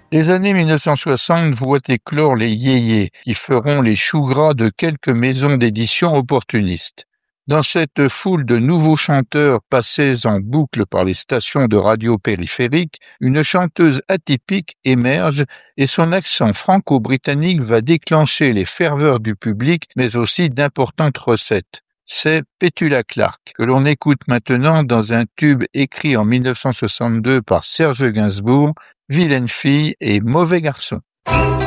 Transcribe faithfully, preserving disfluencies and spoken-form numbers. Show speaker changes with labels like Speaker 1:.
Speaker 1: Les années mille neuf cent soixante voient éclore les yéyés, qui feront les choux gras de quelques maisons d'édition opportunistes. Dans cette foule de nouveaux chanteurs passés en boucle par les stations de radio périphériques, une chanteuse atypique émerge et son accent franco-britannique va déclencher les ferveurs du public, mais aussi d'importantes recettes. C'est Petula Clark, que l'on écoute maintenant dans un tube écrit en mille neuf cent soixante-deux par Serge Gainsbourg, Vilaine fille et mauvais garçon.